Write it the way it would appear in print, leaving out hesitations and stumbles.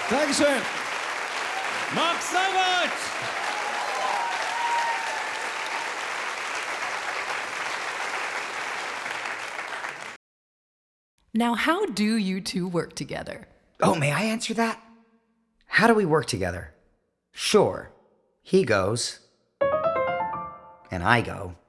Dankeschön. Max Savert! Now, how do you two work together? Oh, may I answer that? How do we work together? Sure, he goes, and I go.